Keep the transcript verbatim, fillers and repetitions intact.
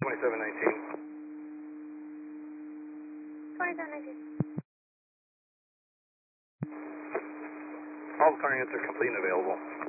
twenty-seven nineteen. twenty-seven nineteen. All the car units are complete and available.